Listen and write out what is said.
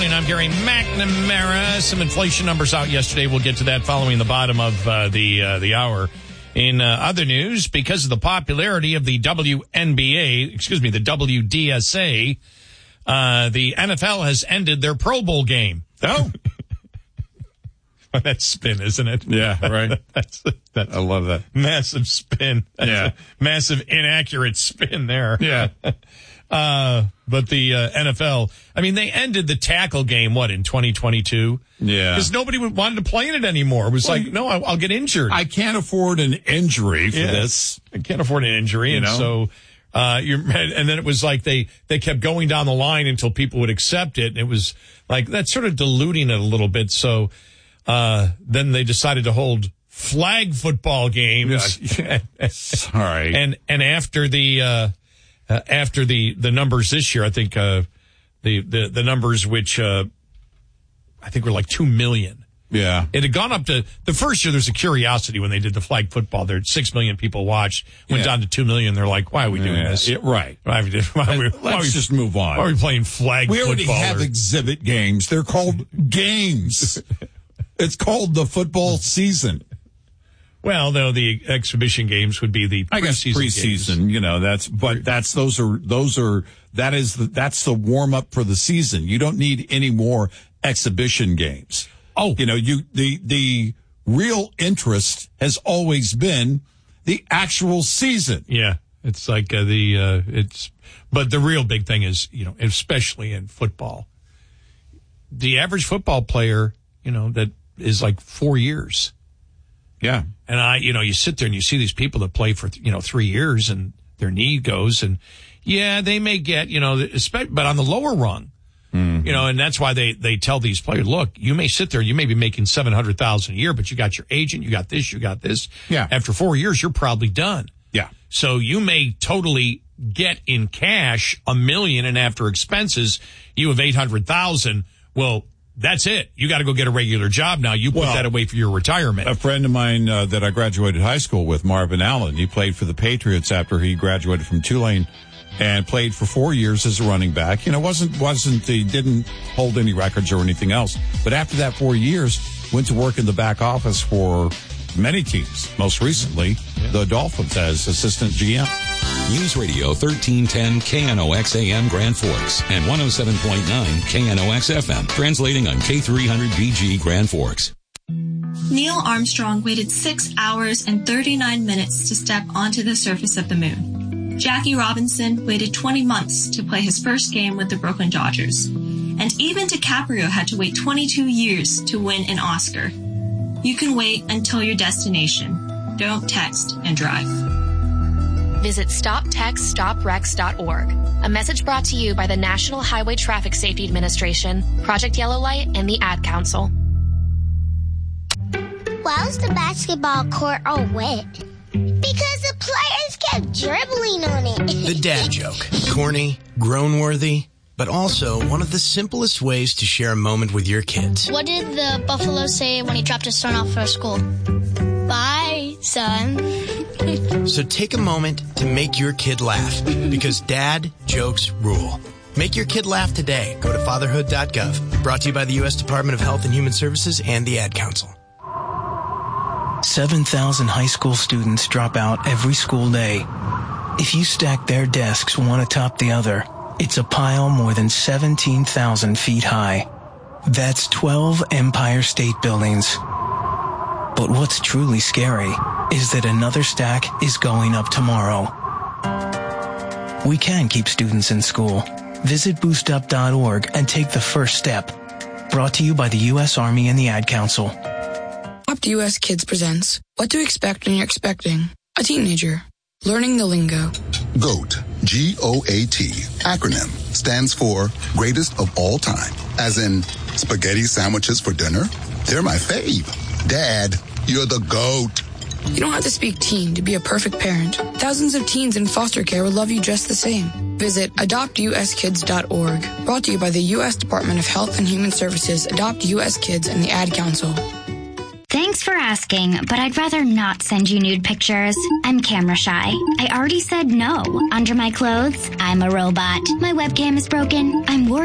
And I'm Gary McNamara. Some inflation numbers out yesterday. We'll get to that following the bottom of the hour. In other news, because of the popularity of the the WDSA, the NFL has ended their Pro Bowl game. Oh. That's spin, isn't it? Yeah, right. That's I love that. Massive spin. That's a massive inaccurate spin there. Yeah. But the NFL, I mean, they ended the tackle game, in 2022? Yeah. Because nobody wanted to play in it anymore. It was no, I'll get injured. I can't afford an injury for this. I can't afford an injury. And so, and then it was like they kept going down the line until people would accept it. And it was like, that's sort of diluting it a little bit. So, then they decided to hold flag football games. Yeah. Sorry. And after the numbers this year, I think, the numbers which, I think were like 2 million. Yeah. It had gone up to the first year. There's a curiosity when they did the flag football. There 6 million people watched, went down to 2 million. They're like, why are we doing this? Yeah, right. Let's just move on. Why are we playing flag football? We already have exhibit games. They're called games. It's called the football season. Well, no, the exhibition games would be the preseason. Games. That's the warm up for the season. You don't need any more exhibition games. Oh, the real interest has always been the actual season. Yeah, it's like but the real big thing is, especially in football, the average football player, that is like 4 years. Yeah. And you sit there and you see these people that play for, 3 years and their knee goes and they may get, but on the lower rung, and that's why they tell these players, look, you may sit there, you may be making $700,000 a year, but you got your agent, you got this. Yeah. After 4 years, you're probably done. Yeah. So you may totally get in cash $1 million, and after expenses, you have $800,000. Well, that's it. You got to go get a regular job now. You put that away for your retirement. A friend of mine that I graduated high school with, Marvin Allen, he played for the Patriots after he graduated from Tulane and played for 4 years as a running back. He didn't hold any records or anything else. But after that 4 years, went to work in the back office for many teams. Most recently, the Dolphins as assistant GM. News Radio 1310 KNOX AM Grand Forks and 107.9 KNOX FM, translating on K300BG Grand Forks. Neil Armstrong waited 6 hours and 39 minutes to step onto the surface of the moon. Jackie Robinson waited 20 months to play his first game with the Brooklyn Dodgers. And even DiCaprio had to wait 22 years to win an Oscar. You can wait until your destination. Don't text and drive. Visit StopTextStopWrecks.org. A message brought to you by the National Highway Traffic Safety Administration, Project Yellow Light, and the Ad Council. Why was the basketball court all wet? Because the players kept dribbling on it. The dad joke. Corny, groan-worthy, but also one of the simplest ways to share a moment with your kids. What did the buffalo say when he dropped his son off for school? Bye, son. So take a moment to make your kid laugh, because dad jokes rule. Make your kid laugh today. Go to fatherhood.gov. Brought to you by the U.S. Department of Health and Human Services and the Ad Council. 7,000 high school students drop out every school day. If you stack their desks one atop the other, it's a pile more than 17,000 feet high. That's 12 Empire State Buildings. But what's truly scary is that another stack is going up tomorrow. We can keep students in school. Visit boostup.org and take the first step. Brought to you by the U.S. Army and the Ad Council. Adopt US Kids presents What to Expect When You're Expecting a Teenager. Learning the lingo. GOAT, G-O-A-T, acronym, stands for Greatest of All Time. As in, spaghetti sandwiches for dinner? They're my fave. Dad, you're the GOAT. You don't have to speak teen to be a perfect parent. Thousands of teens in foster care will love you just the same. Visit adoptuskids.org. Brought to you by the U.S. Department of Health and Human Services, Adopt U.S. Kids, and the Ad Council. Thanks for asking, but I'd rather not send you nude pictures. I'm camera shy. I already said no. Under my clothes, I'm a robot. My webcam is broken. I'm worried